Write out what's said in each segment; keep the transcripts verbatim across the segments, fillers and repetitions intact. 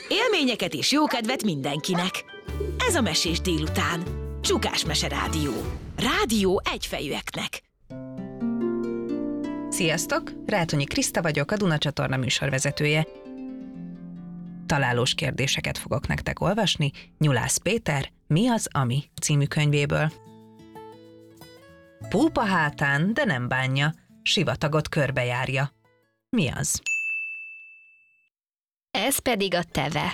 Élményeket és jókedvet mindenkinek. Ez a Mesés délután. Csukás Mese Rádió. Rádió egyfejűeknek. Sziasztok! Rátonyi Kriszta vagyok, a Duna csatorna műsorvezetője. Találós kérdéseket fogok nektek olvasni Nyulász Péter Mi az, ami című könyvéből. Púpa hátán, de nem bánja, sivatagot körbejárja. Mi az? Ez pedig a teve.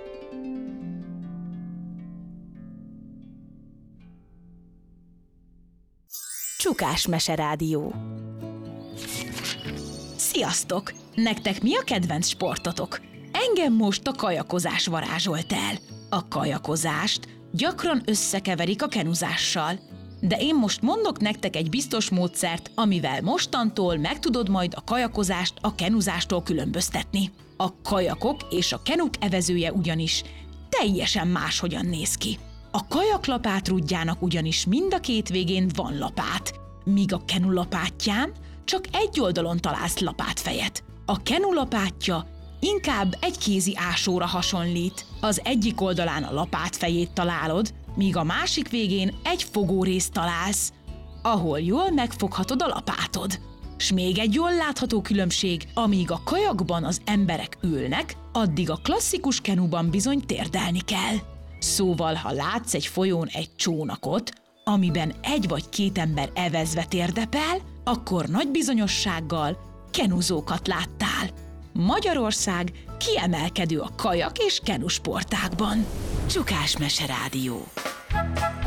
Csukás Mese Rádió. Sziasztok! Nektek mi a kedvenc sportotok? Engem most a kajakozás varázsolt el. A kajakozást gyakran összekeverik a kenuzással. De én most mondok nektek egy biztos módszert, amivel mostantól meg tudod majd a kajakozást a kenuzástól különböztetni. A kajakok és a kenuk evezője ugyanis teljesen máshogyan néz ki. A kajak lapátrúdjának ugyanis mind a két végén van lapát, míg a kenu lapátján csak egy oldalon találsz lapátfejet. A kenu lapátja inkább egy kézi ásóra hasonlít. Az egyik oldalán a lapátfejét találod, míg a másik végén egy fogórészt találsz, ahol jól megfoghatod a lapátod. S még egy jól látható különbség, amíg a kajakban az emberek ülnek, addig a klasszikus kenuban bizony térdelni kell. Szóval, ha látsz egy folyón egy csónakot, amiben egy vagy két ember evezve térdepel, akkor nagy bizonyossággal kenuzókat láttál. Magyarország kiemelkedő a kajak és kenusportákban. Csukás Mese Rádió.